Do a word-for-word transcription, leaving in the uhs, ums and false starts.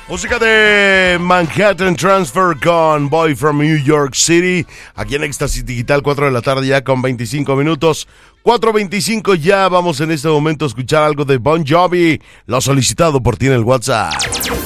Música de Manhattan Transfer con Boy from New York City. Aquí en Éxtasis Digital, cuatro de la tarde ya con veinticinco minutos. cuatro veinticinco ya. Vamos en este momento a escuchar algo de Bon Jovi. Lo solicitado por ti en el WhatsApp.